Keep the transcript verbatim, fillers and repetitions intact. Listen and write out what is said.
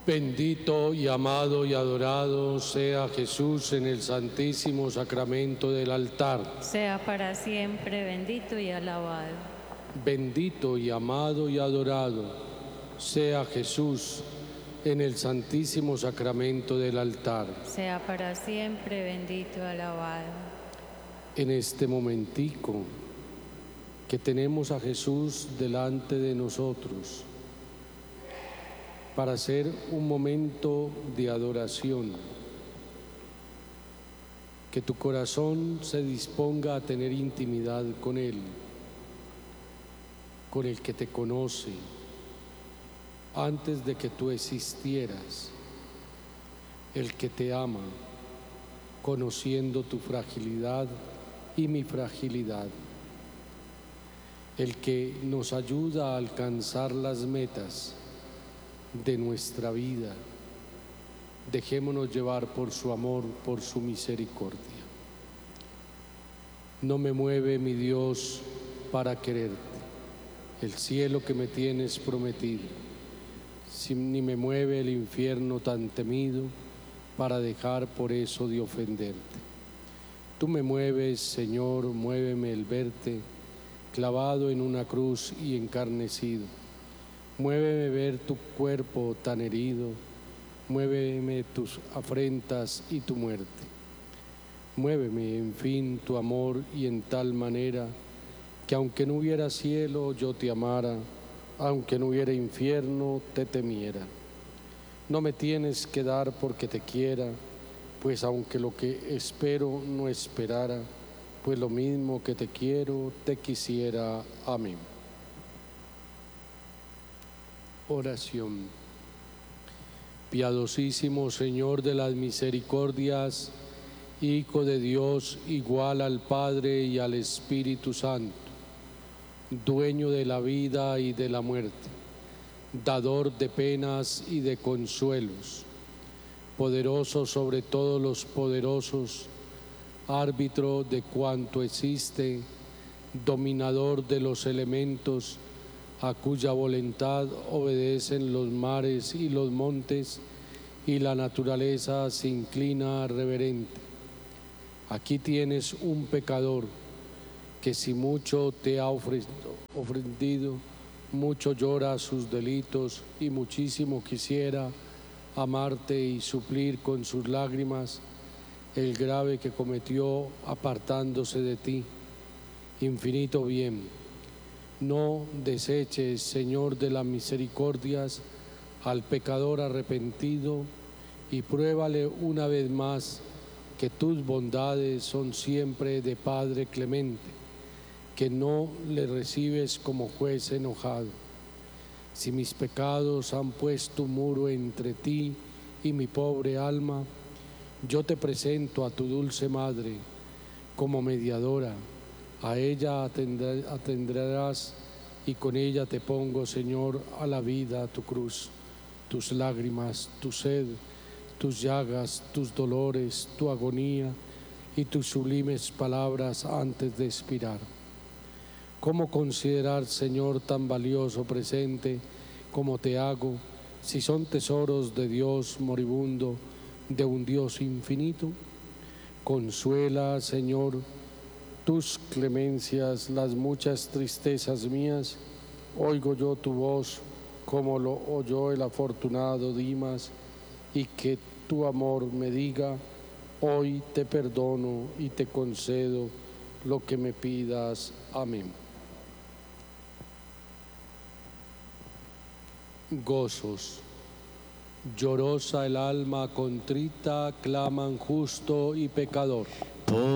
Bendito y amado y adorado sea Jesús en el santísimo sacramento del altar. Sea para siempre bendito y alabado. Bendito y amado y adorado sea Jesús en el santísimo sacramento del altar. Sea para siempre bendito y alabado. En este momentico que tenemos a Jesús delante de nosotros, para hacer un momento de adoración, que tu corazón se disponga a tener intimidad con Él, con el que te conoce antes de que tú existieras, el que te ama, conociendo tu fragilidad y mi fragilidad, el que nos ayuda a alcanzar las metas de nuestra vida. Dejémonos llevar por su amor, por su misericordia. No me mueve, mi Dios, para quererte, el cielo que me tienes prometido, ni me mueve el infierno tan temido para dejar por eso de ofenderte. Tú me mueves, Señor, muéveme el verte clavado en una cruz y encarnecido. Muéveme ver tu cuerpo tan herido, muéveme tus afrentas y tu muerte. Muéveme, en fin, tu amor y en tal manera que aunque no hubiera cielo yo te amara, aunque no hubiera infierno te temiera. No me tienes que dar porque te quiera, pues aunque lo que espero no esperara, pues lo mismo que te quiero te quisiera. Amén. Oración. Piadosísimo Señor de las misericordias, Hijo de Dios, igual al Padre y al Espíritu Santo, dueño de la vida y de la muerte, dador de penas y de consuelos, poderoso sobre todos los poderosos, árbitro de cuanto existe, dominador de los elementos, a cuya voluntad obedecen los mares y los montes, y la naturaleza se inclina reverente. Aquí tienes un pecador que si mucho te ha ofendido, mucho llora sus delitos y muchísimo quisiera amarte y suplir con sus lágrimas el grave que cometió apartándose de ti. Infinito bien. No deseches, Señor de las misericordias, al pecador arrepentido y pruébale una vez más que tus bondades son siempre de Padre clemente, que no le recibes como juez enojado. Si mis pecados han puesto un muro entre ti y mi pobre alma, yo te presento a tu dulce Madre como mediadora. A ella atenderás y con ella te pongo, Señor, a la vida, a tu cruz, tus lágrimas, tu sed, tus llagas, tus dolores, tu agonía y tus sublimes palabras antes de expirar. ¿Cómo considerar, Señor, tan valioso presente como te hago, si son tesoros de Dios moribundo, de un Dios infinito? Consuela, Señor, tus clemencias, las muchas tristezas mías. Oigo yo tu voz como lo oyó el afortunado Dimas, y que tu amor me diga: hoy te perdono y te concedo lo que me pidas. Amén. Gozos. Llorosa el alma contrita, claman justo y pecador.